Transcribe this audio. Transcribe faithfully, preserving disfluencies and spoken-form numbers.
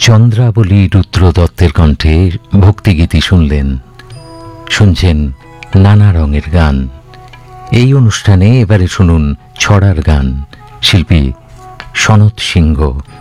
চন্দ্রাবলী রুদ্র দত্তের কণ্ঠে ভক্তিগীতি শুনলেন। শুনছেন নানা রঙের গান। এই অনুষ্ঠানে এবারে শুনুন ছড়ার গান, শিল্পী সনত সিংহ।